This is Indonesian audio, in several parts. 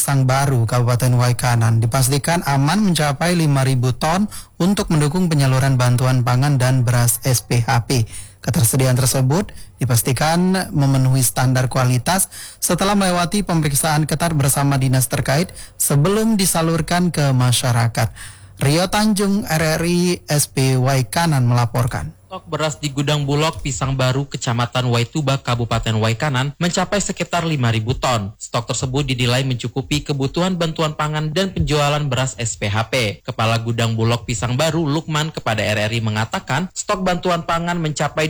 Pisang Baru, Kabupaten Waikanan dipastikan aman mencapai 5.000 ton untuk mendukung penyaluran bantuan pangan dan beras SPHP. Ketersediaan tersebut dipastikan memenuhi standar kualitas setelah melewati pemeriksaan ketat bersama dinas terkait sebelum disalurkan ke masyarakat. Rio Tanjung, RRI SP Waikanan melaporkan. Stok beras di gudang Bulog Pisang Baru, Kecamatan Waituba, Kabupaten Waikanan mencapai sekitar 5.000 ton. Stok tersebut dinilai mencukupi kebutuhan bantuan pangan dan penjualan beras SPHP. Kepala Gudang Bulog Pisang Baru, Lukman, kepada RRI mengatakan stok bantuan pangan mencapai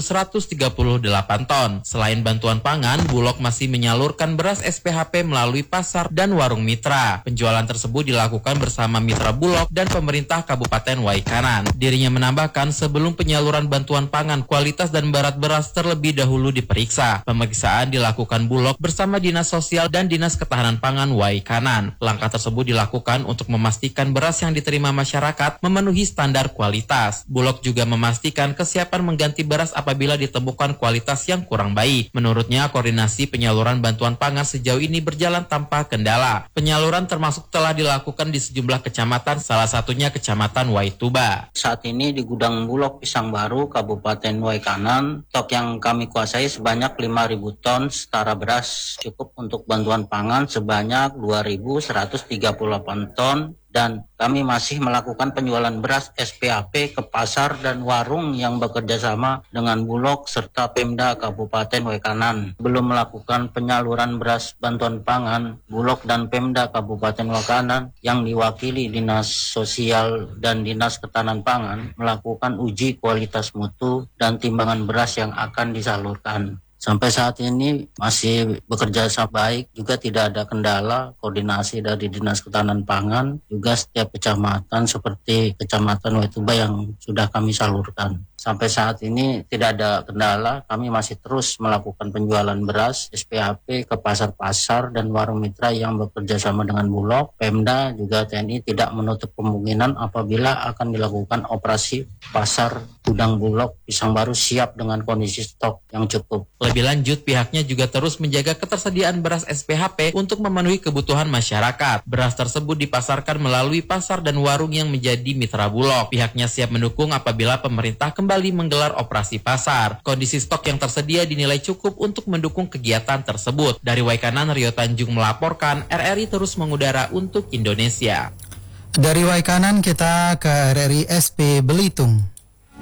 2.138 ton. Selain bantuan pangan, Bulog masih menyalurkan beras SPHP melalui pasar dan warung mitra. Penjualan tersebut dilakukan bersama mitra Bulog dan pemerintah Kabupaten Waikanan. Dirinya menambahkan sebelum penyaluran bantuan pangan, kualitas dan berat beras terlebih dahulu diperiksa. Pemeriksaan dilakukan Bulog bersama Dinas Sosial dan Dinas Ketahanan Pangan Waikanan. Langkah tersebut dilakukan untuk memastikan beras yang diterima masyarakat memenuhi standar kualitas. Bulog juga memastikan kesiapan mengganti beras apabila ditemukan kualitas yang kurang baik. Menurutnya, koordinasi penyaluran bantuan pangan sejauh ini berjalan tanpa kendala. Penyaluran termasuk telah dilakukan di sejumlah kecamatan, salah satunya Kecamatan Waituba. Saat ini di Gudang Bulog Pisang Baru, Kabupaten Waikanan, stok yang kami kuasai sebanyak 5.000 ton setara beras cukup untuk bantuan pangan sebanyak 2.138 ton. Dan kami masih melakukan penjualan beras SPHP ke pasar dan warung yang bekerja sama dengan Bulog serta Pemda Kabupaten Waikanan. Belum melakukan penyaluran beras bantuan pangan, Bulog dan Pemda Kabupaten Waikanan yang diwakili Dinas Sosial dan Dinas Ketahanan Pangan melakukan uji kualitas mutu dan timbangan beras yang akan disalurkan. Sampai saat ini masih bekerja sama baik, juga tidak ada kendala, koordinasi dari Dinas Ketahanan Pangan, juga setiap kecamatan seperti Kecamatan Waituba yang sudah kami salurkan. Sampai saat ini tidak ada kendala, kami masih terus melakukan penjualan beras SPHP ke pasar-pasar dan warung mitra yang bekerja sama dengan Bulog. Pemda juga TNI tidak menutup kemungkinan apabila akan dilakukan operasi pasar gudang Bulog Pisang Baru siap dengan kondisi stok yang cukup. Lebih lanjut, pihaknya juga terus menjaga ketersediaan beras SPHP untuk memenuhi kebutuhan masyarakat. Beras tersebut dipasarkan melalui pasar dan warung yang menjadi mitra Bulog. Pihaknya siap mendukung apabila pemerintah kembali menggelar operasi pasar. Kondisi stok yang tersedia dinilai cukup untuk mendukung kegiatan tersebut. Dari Waikanan, Rio Tanjung melaporkan, RRI terus mengudara untuk Indonesia. Dari Waikanan kita ke RRI SP Belitung.